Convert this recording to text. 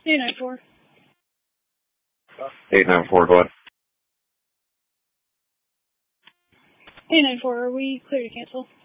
894. 894, go ahead. 894, are we clear to cancel?